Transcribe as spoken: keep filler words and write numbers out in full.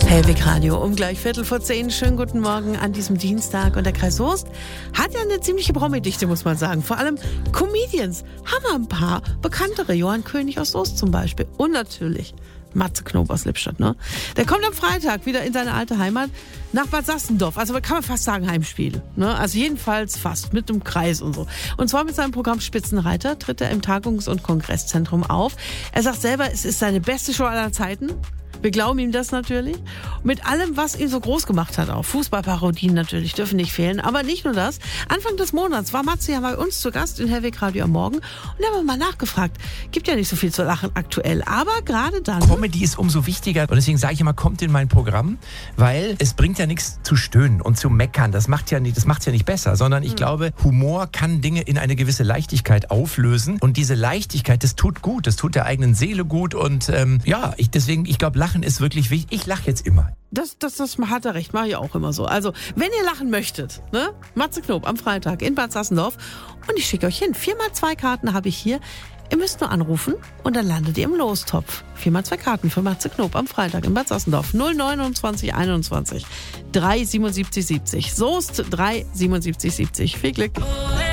Hellwig Radio um gleich Viertel vor zehn. Schönen guten Morgen an diesem Dienstag. Und der Kreis Soest hat ja eine ziemliche Promi-Dichte, muss man sagen. Vor allem Comedians haben wir ein paar bekanntere. Johann König aus Soest zum Beispiel. Und natürlich Matze Knob aus Lippstadt, ne? Der kommt am Freitag wieder in seine alte Heimat nach Bad Sassendorf. Also kann man fast sagen Heimspiel, ne? Also jedenfalls fast mit dem Kreis und so. Und zwar mit seinem Programm Spitzenreiter tritt er im Tagungs- und Kongresszentrum auf. Er sagt selber, es ist seine beste Show aller Zeiten. Wir glauben ihm das natürlich. Mit allem, was ihn so groß gemacht hat auch. Fußballparodien natürlich dürfen nicht fehlen. Aber nicht nur das. Anfang des Monats war Matze ja bei uns zu Gast in Hellwig Radio am Morgen. Und da haben wir mal nachgefragt. Gibt ja nicht so viel zu lachen aktuell. Aber gerade dann... Comedy ist umso wichtiger. Und deswegen sage ich immer, kommt in mein Programm. Weil es bringt ja nichts zu stöhnen und zu meckern. Das macht ja nicht, das macht's ja nicht besser. Sondern ich mhm. glaube, Humor kann Dinge in eine gewisse Leichtigkeit auflösen. Und diese Leichtigkeit, das tut gut. Das tut der eigenen Seele gut. Und ähm, ja, ich, deswegen, ich glaube, Lachen ist wirklich wichtig. Ich lache jetzt immer. Das, das, das hat er recht, mache ich auch immer so. Also, wenn ihr lachen möchtet, ne? Matze Knob am Freitag in Bad Sassendorf. Und ich schicke euch hin. Viermal zwei Karten habe ich hier. Ihr müsst nur anrufen und dann landet ihr im Lostopf. Viermal zwei Karten für Matze Knob am Freitag in Bad Sassendorf. null neunundzwanzig einundzwanzig drei siebenundsiebzig siebzig. Soest drei siebenundsiebzig siebzig. Viel Glück.